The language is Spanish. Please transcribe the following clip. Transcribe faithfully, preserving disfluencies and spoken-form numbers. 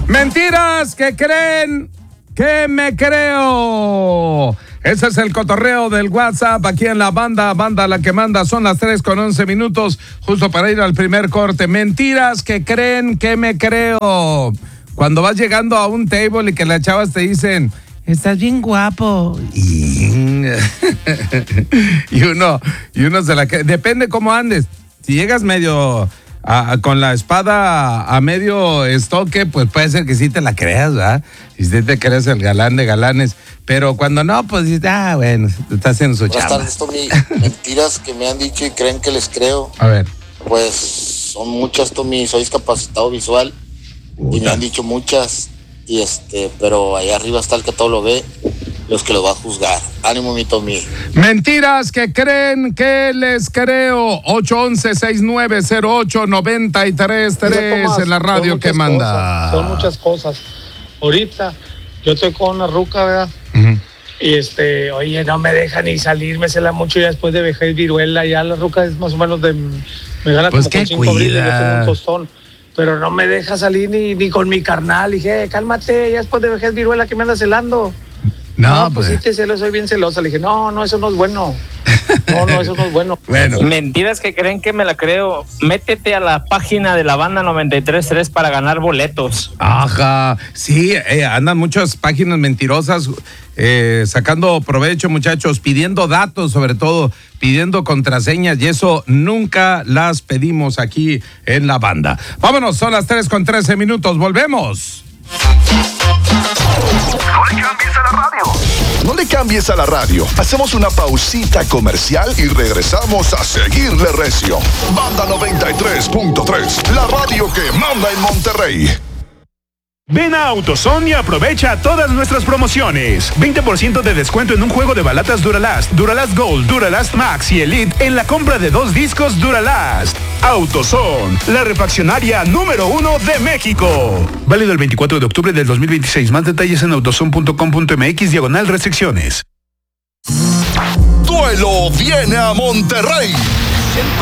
Mentiras que creen que me creo. Ese es el cotorreo del WhatsApp aquí en la banda, banda la que manda. Son las tres con once minutos, justo para ir al primer corte. Mentiras que creen que me creo. Cuando vas llegando a un table y que las chavas te dicen, estás bien guapo. Y, y uno, y uno se la cree. Depende cómo andes. Si llegas medio a, a, con la espada a, a medio estoque, pues puede ser que sí te la creas, ¿verdad? Y si te crees el galán de galanes. Pero cuando no, pues dices, ah, bueno, está haciendo su chamba. Buenas tardes, Tommy. Mentiras que me han dicho y creen que les creo. A ver. Pues son muchas, Tommy. Soy discapacitado visual. Puta. Y me han dicho muchas. Y este, pero allá arriba está el que todo lo ve, los que lo va a juzgar. Ánimo, mi Tommy. Mentiras que creen que les creo. ocho once, sesenta y nueve cero ocho, noventa y tres tres en la radio que manda. Cosas, son muchas cosas. Ahorita yo estoy con una ruca, ¿verdad? Uh-huh. Y este, oye, no me deja ni salir, me cela mucho ya después de vejez, viruela. Ya la ruca es más o menos de, me gana pues como con cinco brillos, yo tengo un tostón. Pero no me deja salir ni, ni con mi carnal. Dije, eh, cálmate, ya después de vejez, viruela, que me anda celando. No, no, pues, pues sí te celo, soy bien celosa. Le dije, no, no, eso no es bueno. No, no, eso no es bueno. Bueno. Mentiras que creen que me la creo. Métete a la página de la banda noventa y tres tres para ganar boletos. Ajá, sí, eh, andan muchas páginas mentirosas eh, sacando provecho, muchachos, pidiendo datos, sobre todo, pidiendo contraseñas, y eso nunca las pedimos aquí en la banda. Vámonos, son las tres con trece minutos, volvemos. No le cambies a la radio. No le cambies a la radio. Hacemos una pausita comercial y regresamos a seguirle recio. Banda noventa y tres punto tres, la radio que manda en Monterrey. Ven a AutoZone y aprovecha todas nuestras promociones. veinte por ciento de descuento en un juego de balatas Duralast, Duralast Gold, Duralast Max y Elite en la compra de dos discos Duralast. AutoZone, la refaccionaria número uno de México. Válido el veinticuatro de octubre del dos mil veintiséis. Más detalles en autozone punto com punto mx, diagonal restricciones. Duelo viene a Monterrey.